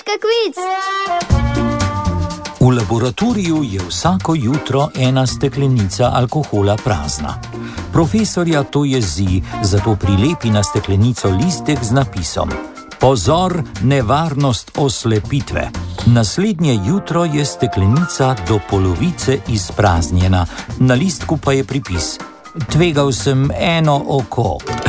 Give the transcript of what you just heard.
kviz. V laboratoriju je vsako jutro ena steklenica alkohola prazna. Profesorja to jezi, zato prilepi na steklenico listek z napisom: Pozor, nevarnost oslepitve. Naslednje jutro je steklenica do polovice izpraznjena, na listku pa je pripis: Tvegal sem eno oko.